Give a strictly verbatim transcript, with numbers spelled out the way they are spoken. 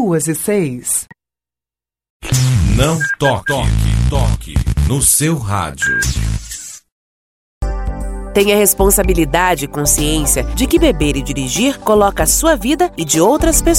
duas e seis. Não toque, toque, toque no seu rádio. Tenha responsabilidade e consciência de que beber e dirigir coloca a sua vida e de outras pessoas